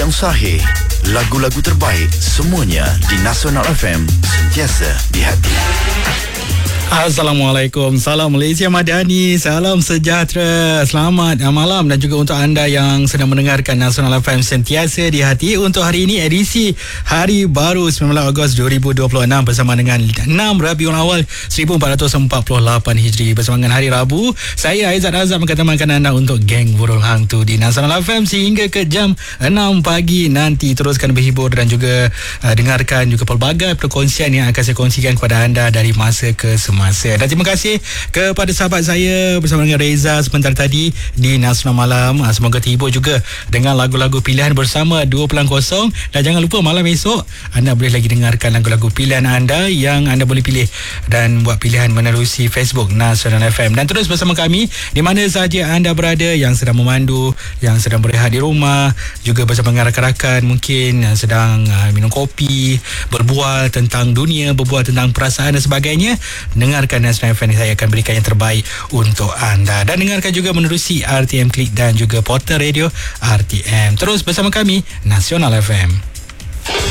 yang sahih. Lagu-lagu terbaik semuanya di Nasional FM, sentiasa di hati. Assalamualaikum, salam Malaysia Madani, salam sejahtera, selamat malam dan juga untuk anda yang sedang mendengarkan Nasional FM sentiasa di hati. Untuk hari ini edisi Hari Baru 19 Ogos 2026 bersama dengan 6 Rabiul Awal 1448 Hijri bersama dengan hari Rabu. Saya Aizat Azam akan temankan anda untuk Geng Burul Hantu di Nasional FM sehingga ke jam 6 pagi nanti. Teruskan berhibur dan juga dengarkan juga pelbagai perkongsian yang akan saya kongsikan kepada anda dari masa ke semasa. Dan terima kasih kepada sahabat saya bersama dengan Reza sebentar tadi di Nasional Malam. Semoga terhibur juga dengan lagu-lagu pilihan bersama 2.0. Dan jangan lupa malam esok anda boleh lagi dengarkan lagu-lagu pilihan anda yang anda boleh pilih dan buat pilihan menerusi Facebook Nasional FM. Dan terus bersama kami di mana sahaja anda berada, yang sedang memandu, yang sedang berehat di rumah, juga bersama dengan rakan-rakan mungkin yang sedang minum kopi, berbual tentang dunia, berbual tentang perasaan dan sebagainya. Dengarkan Nasional FM, saya akan berikan yang terbaik untuk anda. Dan dengarkan juga menerusi RTM Klik dan juga portal radio RTM. Terus bersama kami Nasional FM.